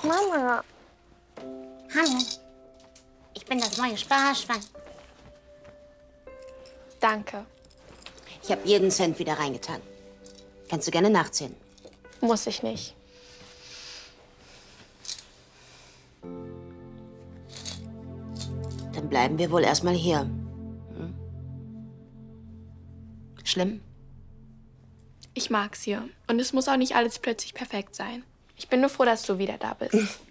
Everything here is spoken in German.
Mama. Hallo. Ich bin das neue Sparschwein. Danke. Ich habe jeden Cent wieder reingetan. Kannst du gerne nachzählen. Muss ich nicht. Dann bleiben wir wohl erstmal hier. Hm? Schlimm? Ich mag's hier. Und es muss auch nicht alles plötzlich perfekt sein. Ich bin nur froh, dass du wieder da bist.